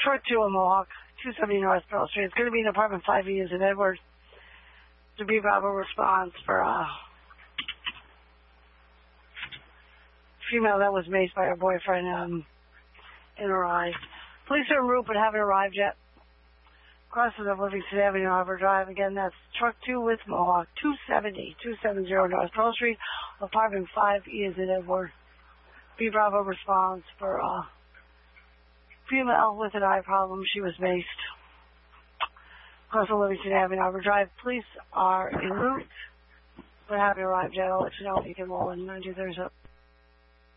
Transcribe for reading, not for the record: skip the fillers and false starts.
Truck 2 in Mohawk, 270 North Pearl Street. It's going to be in apartment 5E in Edward. To be Bravo response for female that was maced by her boyfriend in her eye. Police are en route but haven't arrived yet. Crosses of Livingston Avenue, Harbor Drive. Again, that's Truck 2 with Mohawk, 270 North Pearl Street, apartment 5E is in Edward. Be Bravo response for female with an eye problem. She was maced. Across Livingston Avenue, Harbor Drive. Police are en route but haven't arrived yet. I'll let you know if you can roll in 92 Thursday.